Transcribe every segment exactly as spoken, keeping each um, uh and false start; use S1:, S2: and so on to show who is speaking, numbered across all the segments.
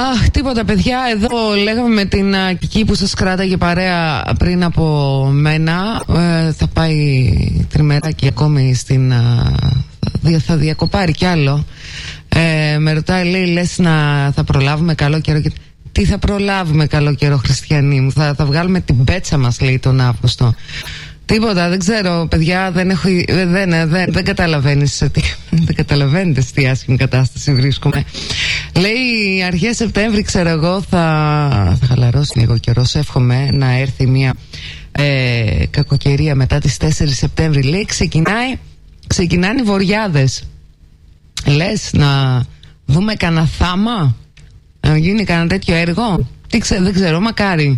S1: Αχ, τίποτα παιδιά, εδώ λέγαμε με την uh, Κική που σας κράταγε παρέα πριν από μένα. ε, Θα πάει τριμεράκι ακόμη στην uh, θα διακοπάρει κι άλλο. ε, Με ρωτάει, λέει, λες να θα προλάβουμε καλό καιρό? Και... τι θα προλάβουμε καλό καιρό, Χριστιανοί μου? Θα, θα βγάλουμε την πέτσα μας, λέει, τον Αύγουστο. Τίποτα, δεν ξέρω, παιδιά, δεν έχω, δεν, δεν, δεν καταλαβαίνεις τι, δεν καταλαβαίνετε σε τι άσχημη κατάσταση βρίσκομαι. Λέει αρχές Σεπτέμβρη, ξέρω εγώ, θα, θα χαλαρώσει λίγο καιρός. Εύχομαι να έρθει μια ε, κακοκαιρία μετά τις τέσσερις Σεπτέμβρη. Λέει ξεκινάει, ξεκινάνε οι βοριάδες. Λες να δούμε κανένα θάμα, να γίνει κανένα τέτοιο έργο? Τι ξέ, δεν ξέρω, μακάρι.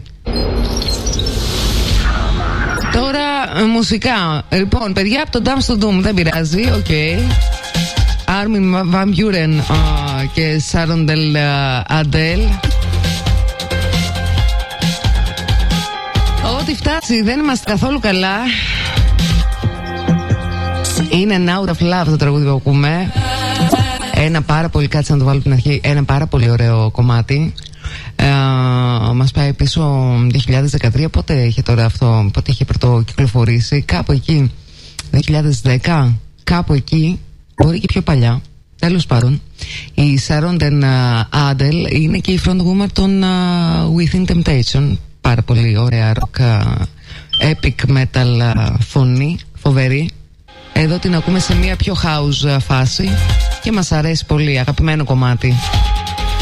S1: Τώρα μουσικά. Λοιπόν, παιδιά, από τον Dam στο Doom, δεν πειράζει, οκ. Okay. Armin Van Buuren uh, και Sharon Del uh, Adele. Ό,τι φτάσει, δεν είμαστε καθόλου καλά. Είναι An Hour of Love το τραγούδι που ακούμε. Ένα πάρα πολύ, κάτσε να το βάλω την αρχή, ένα πάρα πολύ ωραίο κομμάτι. Uh, μας πάει πίσω δύο χιλιάδες δεκατρία. Πότε είχε τώρα αυτό, πότε είχε πρωτοκυκλοφορήσει? Κάπου εκεί δύο χιλιάδες δέκα, κάπου εκεί, μπορεί και πιο παλιά. Τέλος πάντων, η Sharon Adele είναι και η frontwoman των uh, Within Temptation. Πάρα πολύ ωραία rock, uh, epic metal uh, φωνή, φοβερή. Εδώ την ακούμε σε μια πιο house uh, φάση και μας αρέσει πολύ, αγαπημένο κομμάτι.